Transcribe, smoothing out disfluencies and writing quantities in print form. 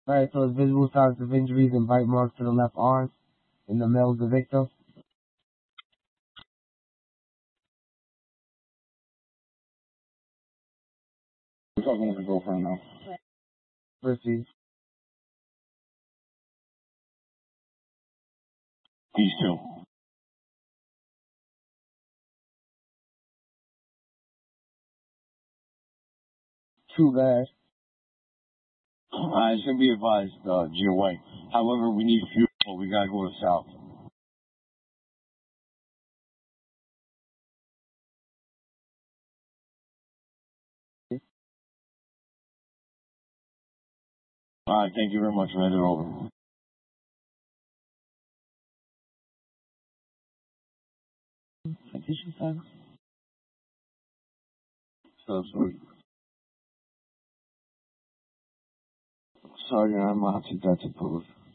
Alright, so it's visible signs of injuries and bite marks to the left arm. In the male, the victim. I'm talking with his girlfriend now. Proceed. These two. Too bad. It should be advised, GOA. However, we need fuel. We gotta go to south. Alright, thank you very much. Hand it over. Citation times. So sorry. Sergeant, I'm out to that's approved.